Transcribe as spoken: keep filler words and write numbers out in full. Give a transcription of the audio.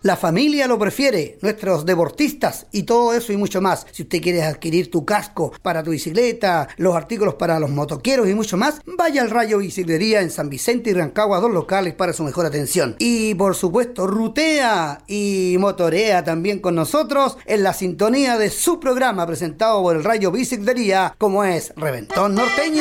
La familia lo prefiere, nuestros deportistas y todo eso y mucho más. Si usted quiere adquirir tu casco para tu bicicleta, los artículos para los motoqueros y mucho más, vaya al Rayo Biciclería en San Vicente y Rancagua, dos locales para su mejor atención. Y por supuesto, rutea y motorea también con nosotros en la sintonía de su programa presentado por el Rayo Biciclería, como es Reventón Norteño.